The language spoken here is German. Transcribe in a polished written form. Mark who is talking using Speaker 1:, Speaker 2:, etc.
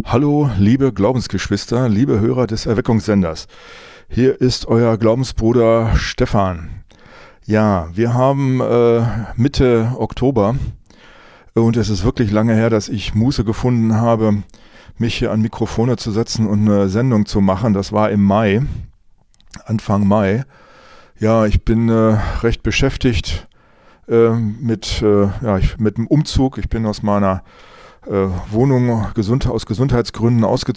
Speaker 1: Hallo, liebe Glaubensgeschwister, liebe Hörer des Erweckungssenders. Hier ist euer Glaubensbruder Stefan. Ja, wir haben Mitte Oktober und es ist wirklich lange her, dass ich Muße gefunden habe, mich hier an Mikrofone zu setzen und eine Sendung zu machen. Das war im Mai, Anfang Mai. Ja, ich bin recht beschäftigt mit dem Umzug. Ich bin aus meiner Wohnung aus Gesundheitsgründen ausgezogen.